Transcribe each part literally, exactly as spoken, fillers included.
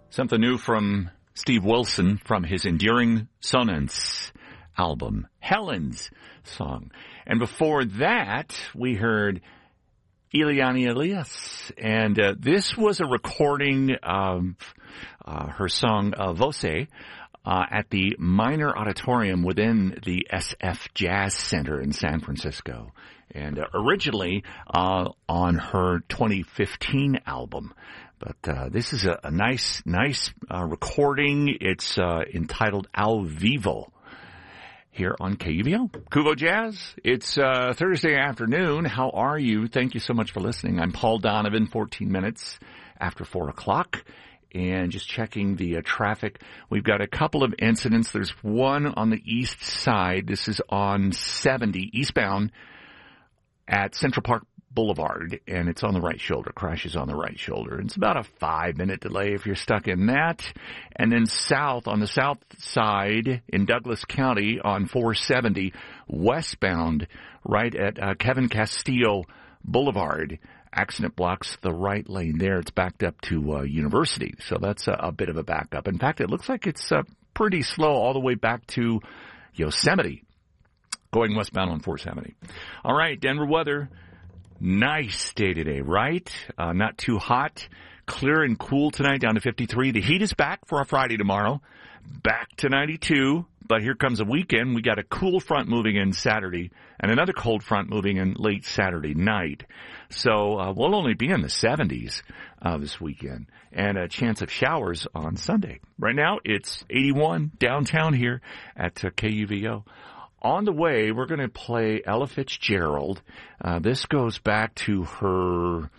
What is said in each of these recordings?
Something new from Steve Wilson from his Enduring Sonance album, Helen's Song. And before that, we heard Eliane Elias. And uh, this was a recording of uh, her song, uh, Voce, uh, at the Minor Auditorium within the S F Jazz Center in San Francisco. And uh, originally uh, on her twenty fifteen album. But uh, this is a, a nice, nice uh, recording. It's uh, entitled Al Vivo here on K U V O. Kuvo Jazz, it's uh, Thursday afternoon. How are you? Thank you so much for listening. I'm Paul Donovan, fourteen minutes after four o'clock. And just checking the uh, traffic. We've got a couple of incidents. There's one on the east side. This is on seventy eastbound at Central Park Boulevard, and it's on the right shoulder, crashes on the right shoulder. It's about a five-minute delay if you're stuck in that. And then south, on the south side in Douglas County on four seventy, westbound, right at uh, Kevin Castillo Boulevard. Accident blocks the right lane there. It's backed up to uh, University, so that's a, a bit of a backup. In fact, it looks like it's uh, pretty slow all the way back to Yosemite, going westbound on four seventy. All right, Denver weather. Nice day today, right? Uh, not too hot. Clear and cool tonight, down to fifty-three. The heat is back for our Friday tomorrow. Back to ninety-two. But here comes a weekend. We got a cool front moving in Saturday and another cold front moving in late Saturday night. So uh, we'll only be in the seventies uh, this weekend and a chance of showers on Sunday. Right now, it's eighty-one downtown here at uh, K U V O. On the way, we're going to play Ella Fitzgerald. Uh, this goes back to her,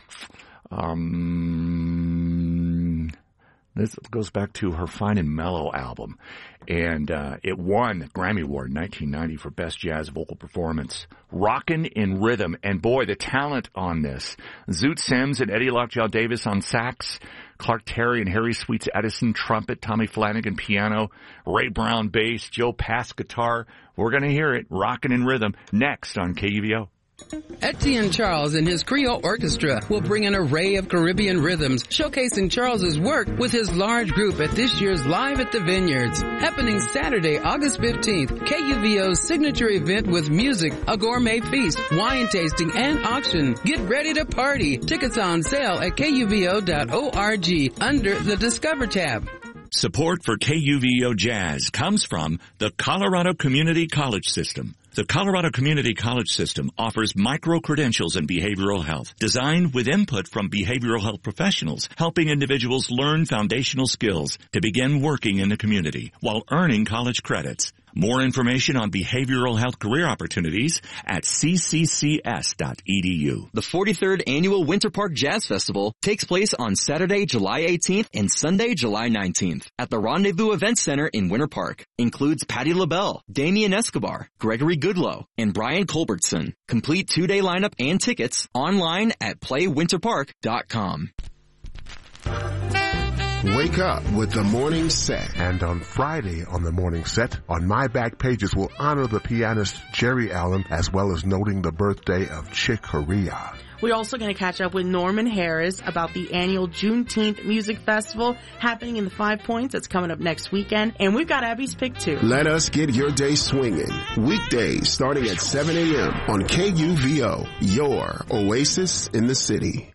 um, this goes back to her Fine and Mellow album. And, uh, it won the Grammy Award in nineteen ninety for Best Jazz Vocal Performance. Rockin' in Rhythm. And boy, the talent on this. Zoot Sims and Eddie Lockjaw Davis on sax. Clark Terry and Harry Sweets Edison trumpet, Tommy Flanagan piano, Ray Brown bass, Joe Pass guitar. We're going to hear it, Rockin' in Rhythm, next on K U V O. Etienne Charles and his Creole Orchestra will bring an array of Caribbean rhythms, showcasing Charles's work with his large group at this year's Live at the Vineyards. Happening Saturday, August fifteenth, K U V O's signature event with music, a gourmet feast, wine tasting, and auction. Get ready to party. Tickets on sale at K U V O dot org under the Discover tab. Support for K U V O Jazz comes from the Colorado Community College System. The Colorado Community College System offers micro-credentials in behavioral health, designed with input from behavioral health professionals, helping individuals learn foundational skills to begin working in the community while earning college credits. More information on behavioral health career opportunities at c c c s dot e d u. The forty-third Annual Winter Park Jazz Festival takes place on Saturday, July eighteenth and Sunday, July nineteenth at the Rendezvous Event Center in Winter Park. Includes Patti LaBelle, Damian Escobar, Gregory Goodloe, and Brian Culbertson. Complete two-day lineup and tickets online at play winter park dot com. Wake up with the Morning Set. And on Friday on the Morning Set, on My Back Pages, we'll honor the pianist Jerry Allen as well as noting the birthday of Chick Corea. We're also going to catch up with Norman Harris about the annual Juneteenth Music Festival happening in the Five Points. That's coming up next weekend. And we've got Abby's Pick, too. Let us get your day swinging. Weekdays starting at seven a.m. on K U V O, your oasis in the city.